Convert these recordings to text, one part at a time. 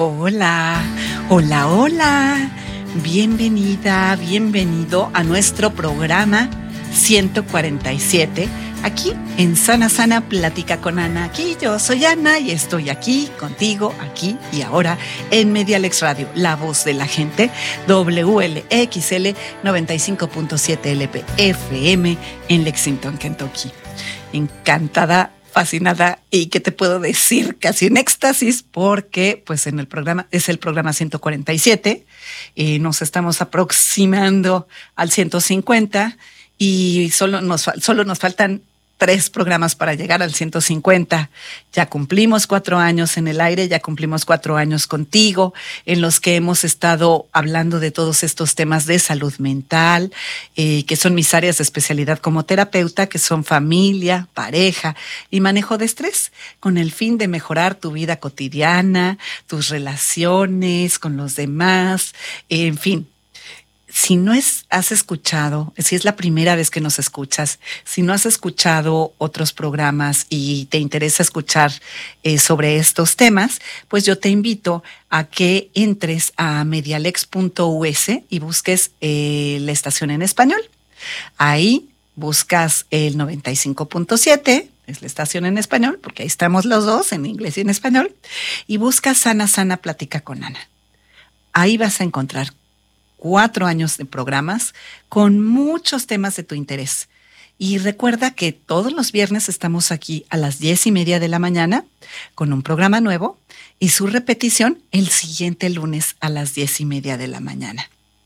Hola, hola, hola. Bienvenida, bienvenido a nuestro programa 147, aquí en Sana Sana Plática con Ana. Aquí yo soy Ana y estoy aquí contigo, aquí y ahora en Medialex Radio, la voz de la gente, WLXL 95.7 LP FM en Lexington, Kentucky. Encantada, fascinada y qué te puedo decir, casi en éxtasis, porque pues en el programa es el programa 147 y nos estamos aproximando al 150 y solo nos faltan 3 programas para llegar al 150. Ya cumplimos 4 años en el aire, ya cumplimos 4 años contigo, en los que hemos estado hablando de todos estos temas de salud mental, que son mis áreas de especialidad como terapeuta, que son familia, pareja y manejo de estrés, con el fin de mejorar tu vida cotidiana, tus relaciones con los demás, en fin. Si no has escuchado, si es la primera vez que nos escuchas, si no has escuchado otros programas y te interesa escuchar sobre estos temas, pues yo te invito a que entres a medialex.us y busques la estación en español. Ahí buscas el 95.7, es la estación en español, porque ahí estamos los dos, en inglés y en español, y buscas Sana Sana Plática con Ana. Ahí vas a encontrar 4 años de programas con muchos temas de tu interés. Y recuerda que todos los viernes estamos aquí a las 10:30 de la mañana con un programa nuevo y su repetición el siguiente lunes a las 10:30 de la mañana.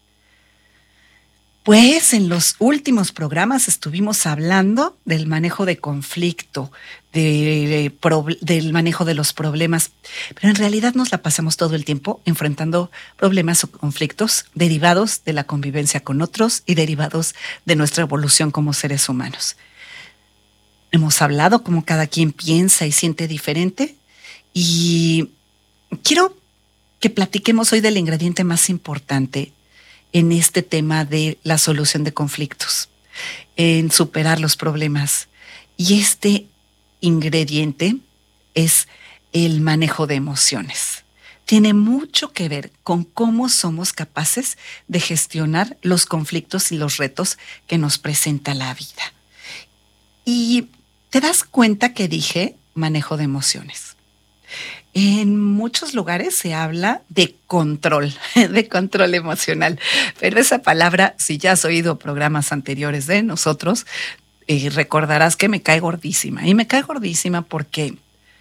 Pues en los últimos programas estuvimos hablando del manejo de conflicto, del manejo de los problemas, pero en realidad nos la pasamos todo el tiempo enfrentando problemas o conflictos derivados de la convivencia con otros y derivados de nuestra evolución como seres humanos. Hemos hablado cómo cada quien piensa y siente diferente y quiero que platiquemos hoy del ingrediente más importante en este tema de la solución de conflictos, en superar los problemas. Y este ingrediente es el manejo de emociones. Tiene mucho que ver con cómo somos capaces de gestionar los conflictos y los retos que nos presenta la vida. Y te das cuenta que dije manejo de emociones. En muchos lugares se habla de control emocional, pero esa palabra, si ya has oído programas anteriores de nosotros, recordarás que me cae gordísima. Y me cae gordísima porque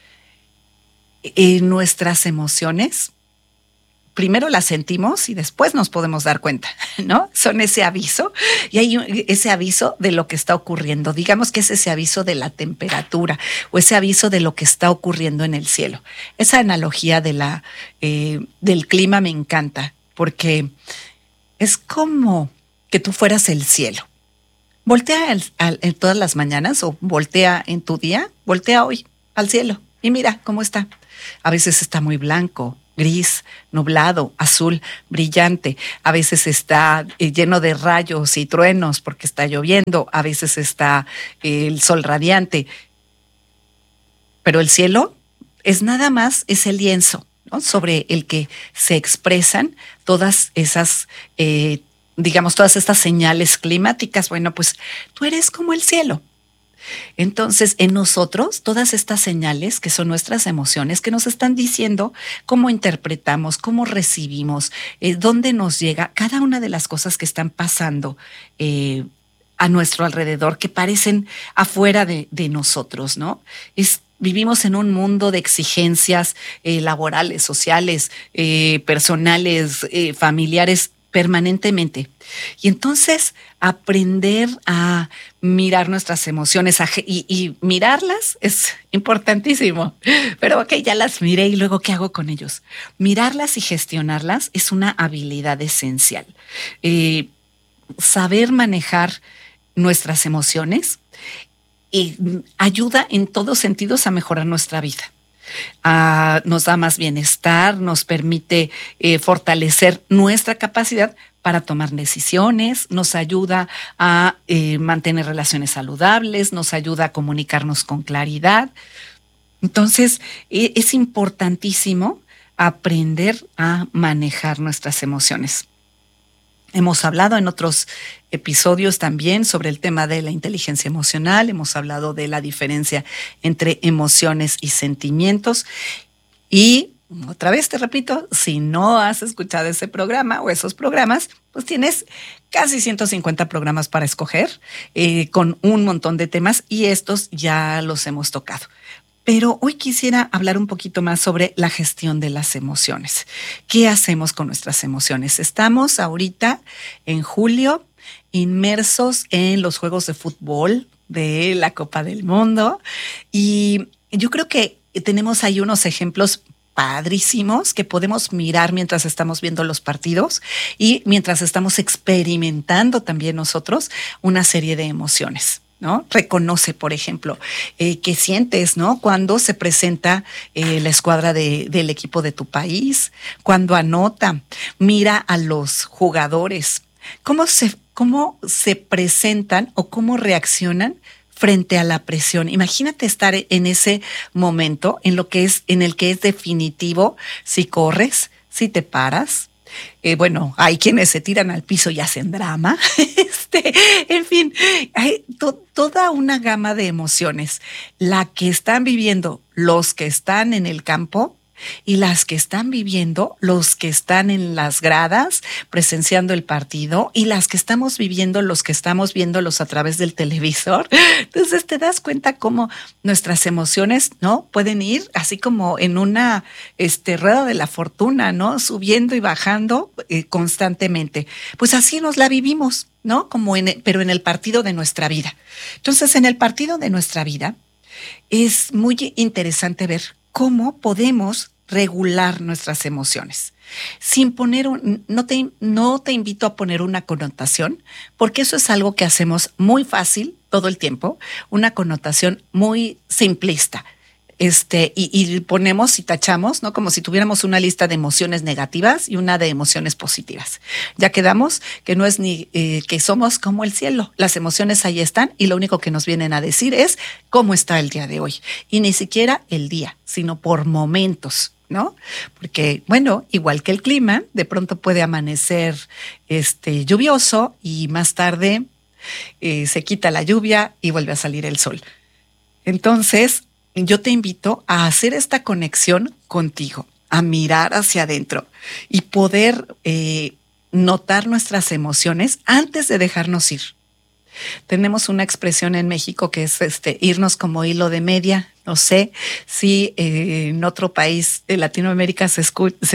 nuestras emociones primero las sentimos y después nos podemos dar cuenta, ¿no? Son ese aviso y hay ese aviso de lo que está ocurriendo. Digamos que es ese aviso de la temperatura o ese aviso de lo que está ocurriendo en el cielo. Esa analogía del clima me encanta porque es como que tú fueras el cielo. Voltea en todas las mañanas o voltea en tu día, voltea hoy al cielo y mira cómo está. A veces está muy blanco, gris, nublado, azul, brillante. A veces está lleno de rayos y truenos porque está lloviendo. A veces está el sol radiante. Pero el cielo es nada más ese lienzo, ¿no? Sobre el que se expresan todas esas, todas estas señales climáticas. Bueno, pues tú eres como el cielo. Entonces, en nosotros, todas estas señales que son nuestras emociones, que nos están diciendo cómo interpretamos, cómo recibimos, dónde nos llega cada una de las cosas que están pasando a nuestro alrededor, que parecen afuera de nosotros, ¿no? Vivimos en un mundo de exigencias laborales, sociales, personales, familiares, permanentemente. Y entonces aprender a mirar nuestras emociones y mirarlas es importantísimo. Pero ok, ya las miré y luego ¿qué hago con ellos? Mirarlas y gestionarlas es una habilidad esencial. Saber manejar nuestras emociones ayuda en todos sentidos a mejorar nuestra vida. Nos da más bienestar, nos permite fortalecer nuestra capacidad para tomar decisiones, nos ayuda a mantener relaciones saludables, nos ayuda a comunicarnos con claridad. Entonces, es importantísimo aprender a manejar nuestras emociones. Hemos hablado en otros episodios también sobre el tema de la inteligencia emocional, hemos hablado de la diferencia entre emociones y sentimientos y otra vez te repito, si no has escuchado ese programa o esos programas, pues tienes casi 150 programas para escoger con un montón de temas y estos ya los hemos tocado. Pero hoy quisiera hablar un poquito más sobre la gestión de las emociones. ¿Qué hacemos con nuestras emociones? Estamos ahorita en julio inmersos en los juegos de fútbol de la Copa del Mundo y yo creo que tenemos ahí unos ejemplos padrísimos que podemos mirar mientras estamos viendo los partidos y mientras estamos experimentando también nosotros una serie de emociones, ¿no? Reconoce, por ejemplo, qué sientes, ¿no? Cuando se presenta la escuadra del equipo de tu país, cuando anota, mira a los jugadores, cómo se presentan o cómo reaccionan frente a la presión. Imagínate estar en ese momento en el que es definitivo si corres, si te paras. Bueno, hay quienes se tiran al piso y hacen drama. En fin, hay toda una gama de emociones. La que están viviendo los que están en el campo y las que están viviendo los que están en las gradas presenciando el partido y las que estamos viviendo los que estamos viéndolos a través del televisor. Entonces te das cuenta cómo nuestras emociones, ¿no? Pueden ir así como en una rueda de la fortuna, ¿no? Subiendo y bajando constantemente. Pues así nos la vivimos, ¿no? Pero en el partido de nuestra vida. Entonces, en el partido de nuestra vida es muy interesante ver cómo podemos regular nuestras emociones. Sin poner no te invito a poner una connotación, porque eso es algo que hacemos muy fácil todo el tiempo, una connotación muy simplista. Y ponemos y tachamos, ¿no? Como si tuviéramos una lista de emociones negativas y una de emociones positivas. Ya quedamos que no es ni que somos como el cielo. Las emociones ahí están y lo único que nos vienen a decir es cómo está el día de hoy. Y ni siquiera el día, sino por momentos, ¿no? Porque, bueno, igual que el clima, de pronto puede amanecer lluvioso y más tarde se quita la lluvia y vuelve a salir el sol. Entonces, yo te invito a hacer esta conexión contigo, a mirar hacia adentro y poder notar nuestras emociones antes de dejarnos ir. Tenemos una expresión en México que es irnos como hilo de media. No sé si en otro país de Latinoamérica se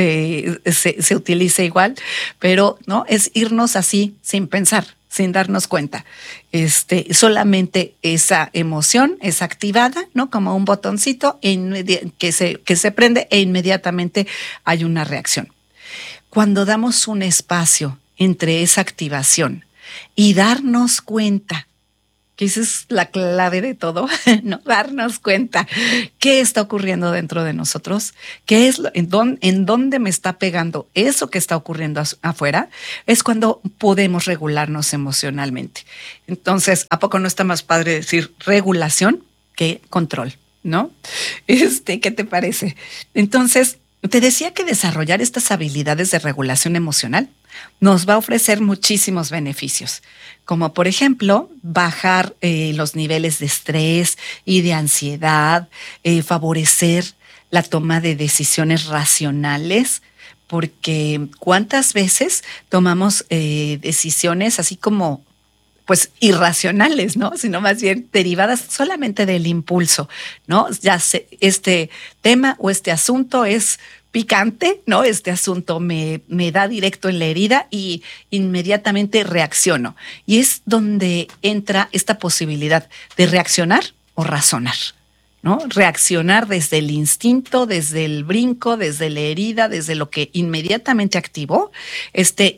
utiliza igual, pero no es irnos así sin pensar, sin darnos cuenta. Solamente esa emoción es activada, ¿no? Como un botoncito que se prende e inmediatamente hay una reacción. Cuando damos un espacio entre esa activación y darnos cuenta, que esa es la clave de todo, ¿no? Darnos cuenta qué está ocurriendo dentro de nosotros, qué es en dónde me está pegando eso que está ocurriendo afuera, es cuando podemos regularnos emocionalmente. Entonces, ¿a poco no está más padre decir regulación que control, ¿no? ¿Qué te parece? Entonces, te decía que desarrollar estas habilidades de regulación emocional nos va a ofrecer muchísimos beneficios, como por ejemplo bajar los niveles de estrés y de ansiedad, favorecer la toma de decisiones racionales, porque ¿cuántas veces tomamos decisiones así como pues irracionales, ¿no? Sino más bien derivadas solamente del impulso, ¿no? Ya sé, este tema o este asunto es picante, ¿no? Este asunto me da directo en la herida y inmediatamente reacciono. Y es donde entra esta posibilidad de reaccionar o razonar, ¿no? Reaccionar desde el instinto, desde el brinco, desde la herida, desde lo que inmediatamente activó este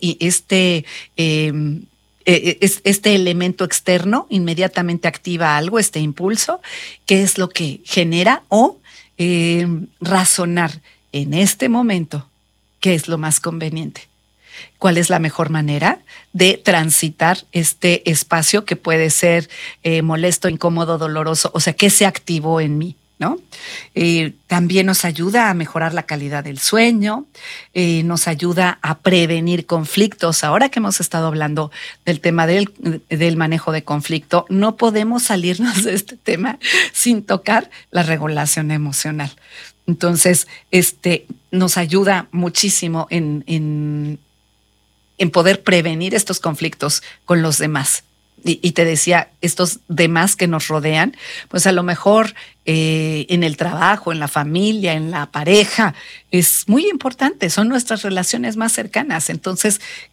elemento externo, inmediatamente activa algo, este impulso, que es lo que genera o razonar en este momento qué es lo más conveniente. ¿Cuál es la mejor manera de transitar este espacio que puede ser molesto, incómodo, doloroso? O sea, ¿qué se activó en mí? ¿no? También nos ayuda a mejorar la calidad del sueño, nos ayuda a prevenir conflictos. Ahora que hemos estado hablando del tema del manejo de conflicto, no podemos salirnos de este tema sin tocar la regulación emocional. Entonces, nos ayuda muchísimo en poder prevenir estos conflictos con los demás. Y te decía, estos demás que nos rodean, pues a lo mejor en el trabajo, en la familia, en la pareja, es muy importante, son nuestras relaciones más cercanas. Entonces,